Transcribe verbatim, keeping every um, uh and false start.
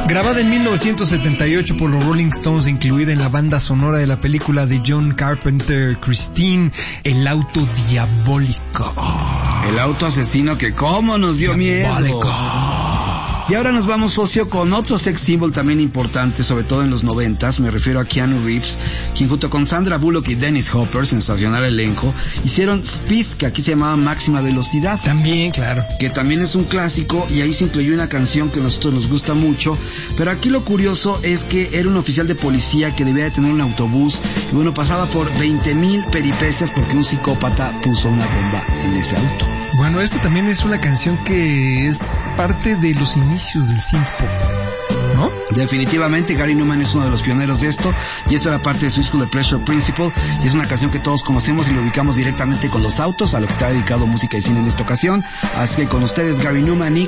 Grabada en mil novecientos setenta y ocho por los Rolling Stones, incluida en la banda sonora de la película de John Carpenter, Christine, El auto diabólico. El auto asesino que cómo nos dio diabólico. Miedo. Y ahora nos vamos, socio, con otro sex symbol también importante, sobre todo en los noventas. Me refiero a Keanu Reeves, quien junto con Sandra Bullock y Dennis Hopper, sensacional elenco, hicieron Speed, que aquí se llamaba Máxima Velocidad. También, claro. Que también es un clásico, y ahí se incluyó una canción que a nosotros nos gusta mucho. Pero aquí lo curioso es que era un oficial de policía que debía de tener un autobús, y bueno, pasaba por veinte mil peripecias porque un psicópata puso una bomba en ese auto. Bueno, esta también es una canción que es parte de los inicios del synth pop, ¿no? Definitivamente, Gary Numan es uno de los pioneros de esto, y esto era parte de su disco The Pleasure Principle, y es una canción que todos conocemos y lo ubicamos directamente con los autos, a lo que está dedicado música y cine en esta ocasión. Así que con ustedes, Gary Numan y